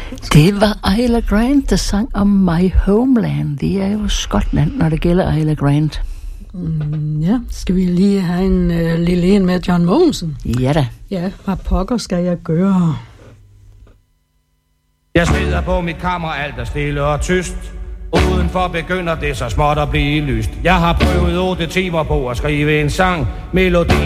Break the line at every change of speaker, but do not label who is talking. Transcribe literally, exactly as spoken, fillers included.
Det var Ila Grant, der sang om My Homeland. Det er jo Skotland, når det gælder Ila Grant.
Mm, ja, skal vi lige have en øh, lille en med John Mogensen?
Ja da.
Ja, hvad pokker skal jeg gøre?
Jeg sidder på mit kammer, alt er stille og tyst. Udenfor begynder det så småt at blive lyst. Jeg har prøvet otte timer på at skrive en sang. Melodien